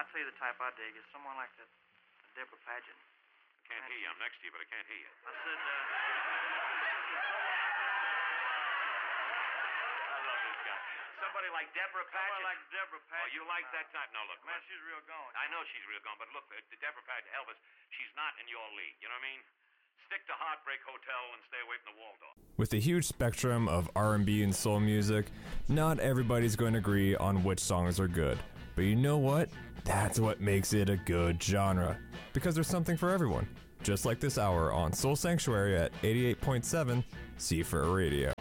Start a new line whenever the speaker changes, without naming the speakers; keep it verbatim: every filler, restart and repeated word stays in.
I'll tell you the type I dig is someone like that Deborah Paget.
I can't hear you. I'm next to you, but I can't hear you.
I said, uh...
I love this guy. Somebody like Deborah Paget?
Someone like Deborah Paget.
Oh, you like that type? No, look.
Man,
look.
she's real going.
I know she's real going, but look, uh, Deborah Paget, Elvis, she's not in your league. You know what I mean? Stick to Heartbreak Hotel and stay away from the Waldorf.
With a huge spectrum of R and B and soul music, not everybody's going to agree on which songs are good. But you know what? That's what makes it a good genre. Because there's something for everyone. Just like this hour on Soul Sanctuary at eighty-eight point seven C four Radio.